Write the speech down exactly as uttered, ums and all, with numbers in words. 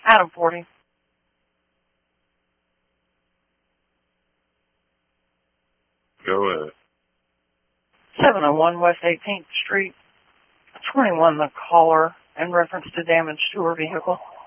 Adam forty. Go ahead. seven oh one West eighteenth Street. twenty-one the caller in reference to damage to her vehicle.